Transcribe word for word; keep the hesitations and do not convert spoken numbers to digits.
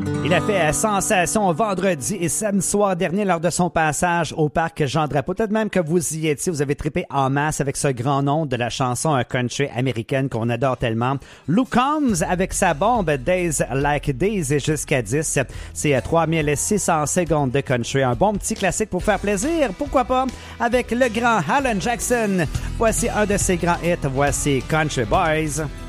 Il a fait sensation vendredi et samedi soir dernier lors de son passage au parc Jean-Drapeau. Peut-être même que vous y étiez, vous avez trippé en masse avec ce grand nom de la chanson country américaine qu'on adore tellement. Luke Combs avec sa bombe Days Like These et jusqu'à dix. C'est trois mille six cents secondes de country. Un bon petit classique pour faire plaisir. Pourquoi pas avec le grand Alan Jackson. Voici un de ses grands hits. Voici Country Boys.